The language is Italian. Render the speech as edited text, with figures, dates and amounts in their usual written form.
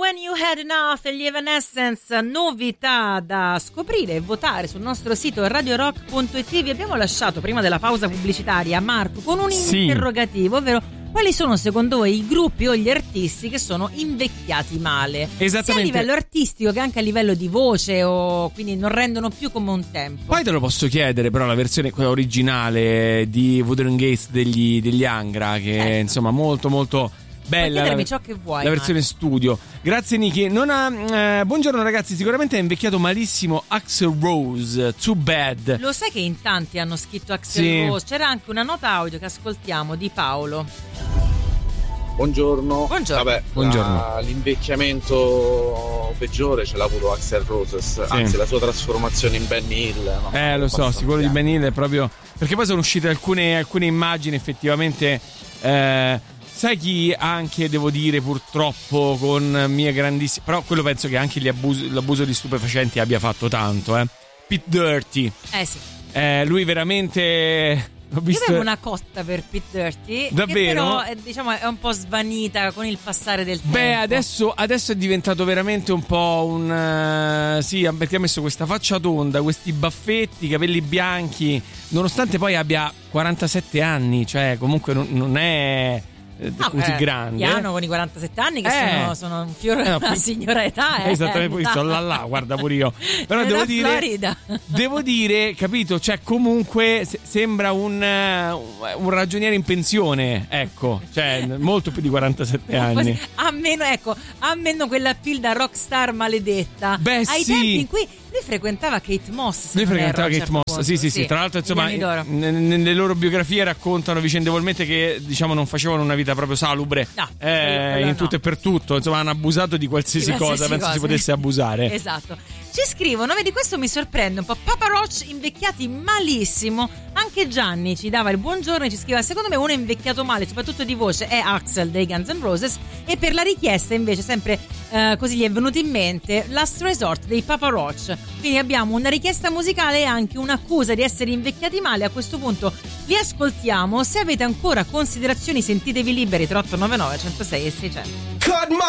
When You Had Enough e gli Evanescence, novità da scoprire e votare sul nostro sito radiorock.it. Vi abbiamo lasciato prima della pausa pubblicitaria, Marco, con un interrogativo, ovvero quali sono secondo voi i gruppi o gli artisti che sono invecchiati male? Esattamente. Sia a livello artistico che anche a livello di voce, o quindi non rendono più come un tempo. Poi te lo posso chiedere, però la versione quella originale di Wuthering Heights degli Angra, che insomma molto molto bella, chiedermi ciò che vuoi, la versione studio. Grazie Niki. Buongiorno ragazzi, sicuramente è invecchiato malissimo Axl Rose, Too Bad. Lo sai che in tanti hanno scritto Axl Rose? C'era anche una nota audio che ascoltiamo di Paolo. Buongiorno. Vabbè, buongiorno. L'invecchiamento peggiore ce l'ha avuto Axl Rose, anzi la sua trasformazione in Benny Hill, no? Lo so, sicuro di Benny Hill è proprio perché poi sono uscite alcune immagini effettivamente. Sai chi anche, devo dire, purtroppo con mie grandissime, però quello penso che anche l'abuso di stupefacenti abbia fatto tanto, Pete Doherty. Sì. Lui veramente ho visto... Io avevo una cotta per Pete Doherty. Davvero? Che però diciamo è un po' svanita con il passare del tempo. Beh, adesso è diventato veramente un po' un perché ha messo questa faccia tonda, questi baffetti, capelli bianchi, nonostante poi abbia 47 anni, cioè comunque non è così grande. Piano con i 47 anni che sono un fiore una signora età. Esattamente, poi sto là, guarda pure io. Però devo dire, capito, cioè comunque sembra un ragioniere in pensione, ecco, cioè molto più di 47 anni. A meno quella appeal da rockstar maledetta. Beh, ai tempi in cui lui frequentava Kate Moss. Sì, tra l'altro insomma nelle loro biografie raccontano vicendevolmente che diciamo non facevano una vita proprio salubre, in tutto e per tutto, insomma hanno abusato di qualsiasi cosa, penso si potesse abusare. Esatto. Ci scrivono, vedi, questo mi sorprende un po', Papa Roach invecchiati malissimo. Anche Gianni ci dava il buongiorno e ci scriveva: secondo me uno invecchiato male, soprattutto di voce, è Axl dei Guns N' Roses. E per la richiesta invece sempre così gli è venuto in mente Last Resort dei Papa Roach. Quindi abbiamo una richiesta musicale e anche un'accusa di essere invecchiati male. A questo punto vi ascoltiamo. Se avete ancora considerazioni, sentitevi liberi. 3899 106 e 600. Cut my